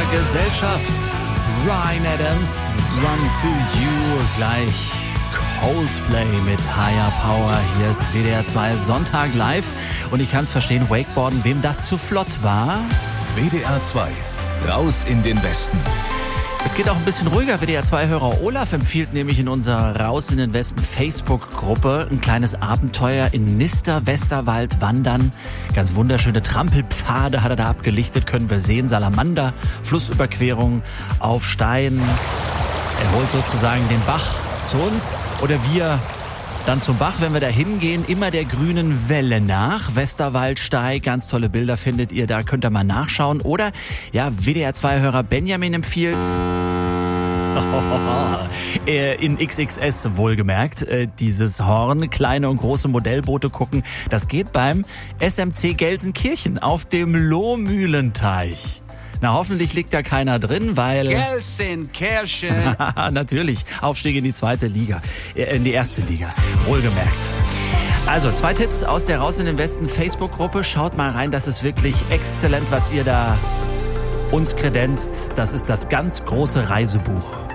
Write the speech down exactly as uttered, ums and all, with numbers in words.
Gesellschaft. Bryan Adams, Run to You, gleich Coldplay mit Higher Power. Hier ist W D R zwei Sonntag live und ich kann es verstehen, Wakeboarden, wem das zu flott war. W D R zwei, raus in den Westen. Es geht auch ein bisschen ruhiger. W D R zwei-Hörer Olaf empfiehlt nämlich in unserer Raus in den Westen Facebook-Gruppe ein kleines Abenteuer in Nister, Westerwald wandern. Ganz wunderschöne Trampelpfade hat er da abgelichtet, können wir sehen. Salamander, Flussüberquerung auf Stein. Er holt sozusagen den Bach zu uns oder wir dann zum Bach, wenn wir da hingehen, immer der grünen Welle nach. Westerwaldsteig, ganz tolle Bilder findet ihr da, könnt ihr mal nachschauen. Oder, ja, W D R zwei-Hörer Benjamin empfiehlt, in X X S wohlgemerkt, dieses Horn, kleine und große Modellboote gucken. Das geht beim S M C Gelsenkirchen auf dem Lohmühlenteich. Na, hoffentlich liegt da keiner drin, weil... Gelsenkirchen. Natürlich, Aufstieg in die zweite Liga, in die erste Liga, wohlgemerkt. Also, zwei Tipps aus der Raus in den Westen Facebook-Gruppe. Schaut mal rein, das ist wirklich exzellent, was ihr da uns kredenzt. Das ist das ganz große Reisebuch.